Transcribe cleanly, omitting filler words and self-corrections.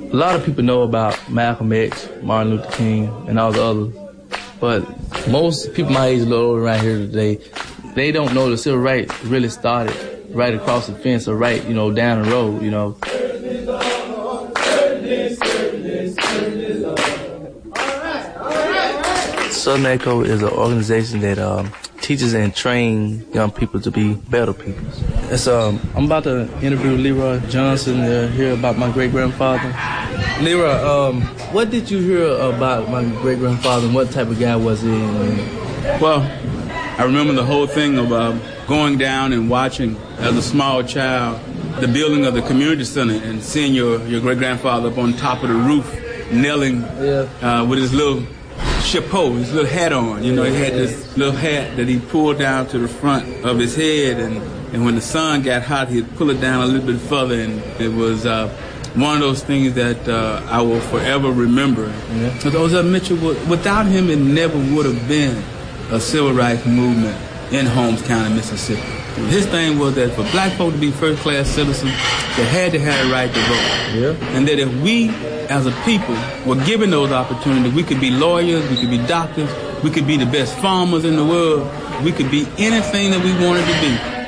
A lot of people know about Malcolm X, Martin Luther King, and all the others, but most people my age, a little older around here today, they don't know the civil rights really started right across the fence or right, down the road, Southern Echo is an organization that teaches and trains young people to be better people. I'm about to interview Leroy Johnson to hear about my great-grandfather. Leroy, what did you hear about my great-grandfather and what type of guy was he? Well, I remember the whole thing of going down and watching as a small child the building of the community center and seeing your great-grandfather up on top of the roof kneeling with his little chapeau, his little hat on. He had this little hat that he pulled down to the front of his head, and when the sun got hot, he'd pull it down a little bit further, and it was one of those things that I will forever remember. Because Mitchell, without him, it never would have been a civil rights movement in Holmes County, Mississippi. His thing was that for black folk to be first-class citizens, they had to have the right to vote. And that if we, as a people, were given those opportunities, we could be lawyers, we could be doctors, we could be the best farmers in the world, we could be anything that we wanted to be.